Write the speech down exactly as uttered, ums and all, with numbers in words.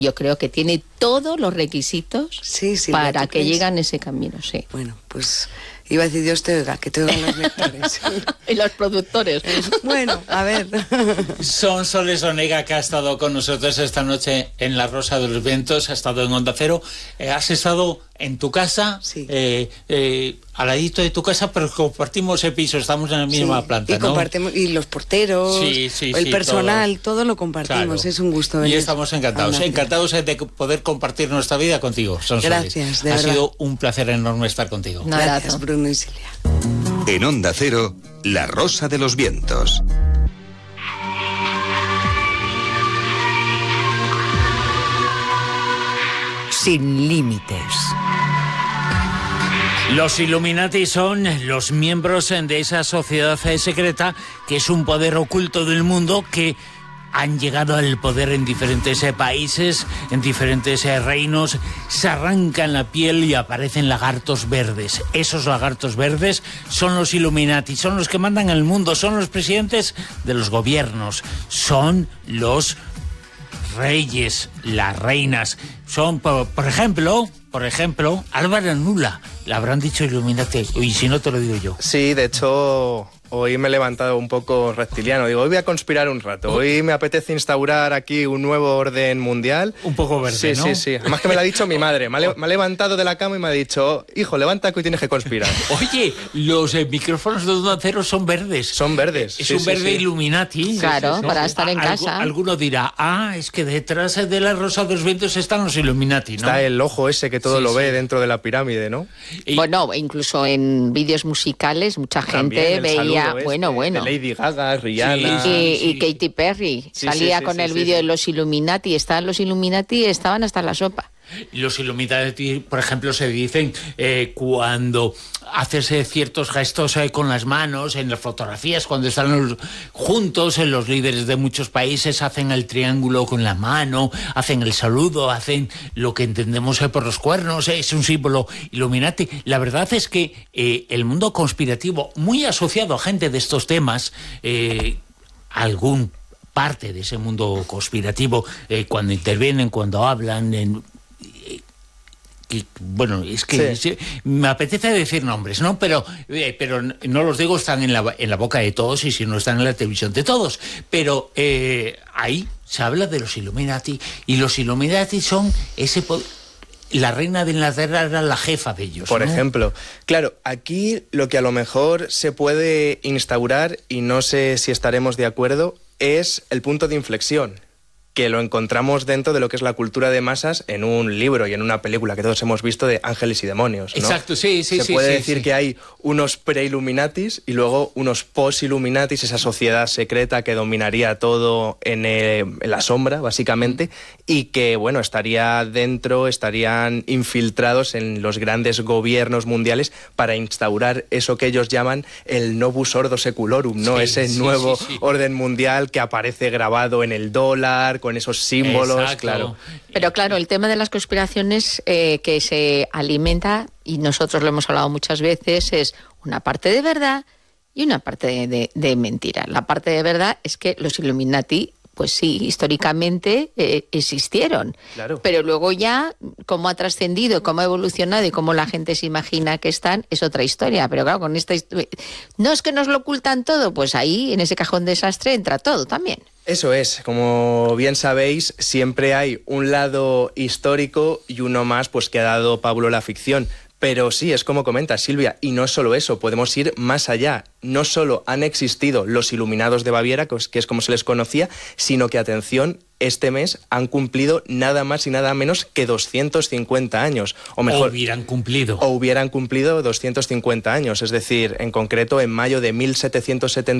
Yo creo que tiene todos los requisitos sí, sí, para que lleguen ese camino, sí. Bueno, pues iba a decir Dios te oiga, que te oigan los lectores. Y los productores. Bueno, a ver. Sonsoles Onega, que ha estado con nosotros esta noche en La Rosa de los Vientos, ha estado en Onda Cero. Eh, has estado en tu casa, sí. eh, eh, al ladito de tu casa, pero compartimos el piso, estamos en la misma sí, planta, y ¿no? Compartimos, y los porteros, sí, sí, el sí, personal, todo, todo lo compartimos, claro. Es un gusto venir. Y estamos encantados, encantados de poder compartir nuestra vida contigo, Sonsoles. Gracias, de ha verdad. sido un placer enorme estar contigo. No, gracias, Bruno y Silvia. En Onda Cero, La Rosa de los Vientos. Sin límites. Los Illuminati son los miembros de esa sociedad secreta que es un poder oculto del mundo que han llegado al poder en diferentes países, en diferentes reinos, se arrancan la piel y aparecen lagartos verdes. Esos lagartos verdes son los Illuminati, son los que mandan el mundo, son los presidentes de los gobiernos, son los reyes, las reinas. Son, por, por ejemplo, por ejemplo, Álvaro Nula. Le habrán dicho Illuminati, y si no te lo digo yo. Sí, de hecho, hoy me he levantado un poco reptiliano. Digo, hoy voy a conspirar un rato. Hoy me apetece instaurar aquí un nuevo orden mundial. Un poco verde, sí, ¿no? Sí, sí, sí. Además que me lo ha dicho mi madre. Me ha, me ha levantado de la cama y me ha dicho, hijo, levanta que hoy tienes que conspirar. Oye, los eh, micrófonos de Onda Cero son verdes. Son verdes. Es sí, un sí, verde sí. Illuminati. Claro, sí, sí, para ¿no? estar en Algo, casa. Alguno dirá, ah, es que detrás de La Rosa de los Vientos están los Illuminati, ¿no? Está el ojo ese que todo sí, lo ve sí. dentro de la pirámide, ¿no? Y, bueno, incluso en vídeos musicales mucha gente también, veía, este, bueno, bueno. De Lady Gaga, Rihanna. Sí, y, sí. y Katy Perry Sí, salía sí, sí, con sí, el sí, vídeo sí. de los Illuminati. Estaban los Illuminati, estaban hasta la sopa. Los Illuminati, por ejemplo, se dicen eh, cuando haces eh, ciertos gestos eh, con las manos, en las fotografías, cuando están los, juntos, eh, los líderes de muchos países hacen el triángulo con la mano, hacen el saludo, hacen lo que entendemos eh, por los cuernos, eh, es un símbolo Illuminati. La verdad es que eh, el mundo conspirativo, muy asociado a gente de estos temas, eh, algún parte de ese mundo conspirativo, eh, cuando intervienen, cuando hablan, en, que, bueno, es que sí. me apetece decir nombres, ¿no? Pero, eh, pero no los digo, están en la, en la boca de todos y si no están en la televisión de todos. Pero eh, ahí se habla de los Illuminati y los Illuminati son ese poder. La reina de Inglaterra era la jefa de ellos, Por ¿no? ejemplo. Claro, aquí lo que a lo mejor se puede instaurar, y no sé si estaremos de acuerdo, es el punto de inflexión, que lo encontramos dentro de lo que es la cultura de masas en un libro y en una película que todos hemos visto de Ángeles y Demonios, ¿no? Exacto, sí, sí, Se sí. puede sí, decir sí. que hay unos pre-Illuminatis y luego unos post-Illuminatis, esa sociedad secreta que dominaría todo en, eh, en la sombra, básicamente, y que, bueno, estaría dentro, estarían infiltrados en los grandes gobiernos mundiales para instaurar eso que ellos llaman el novus ordo seculorum, ¿no? Sí, Ese sí, nuevo sí, sí. orden mundial que aparece grabado en el dólar, con esos símbolos, Exacto. claro. Pero claro, el tema de las conspiraciones eh, que se alimenta, y nosotros lo hemos hablado muchas veces, es una parte de verdad y una parte de, de, de mentira. La parte de verdad es que los Illuminati, pues sí, históricamente eh, existieron. Claro. Pero luego ya, cómo ha trascendido, cómo ha evolucionado y cómo la gente se imagina que están, es otra historia. Pero claro, con esta historia... No es que nos lo ocultan todo, pues ahí, en ese cajón desastre, entra todo también. Eso es, como bien sabéis, siempre hay un lado histórico y uno más pues que ha dado Pablo la ficción. Pero sí, es como comenta Silvia, y no solo eso, podemos ir más allá. No solo han existido los Iluminados de Baviera, que es como se les conocía, sino que, atención, este mes han cumplido nada más y nada menos que doscientos cincuenta años. O mejor, o hubieran cumplido. O hubieran cumplido doscientos cincuenta años, es decir, en concreto en mayo de mil setecientos setenta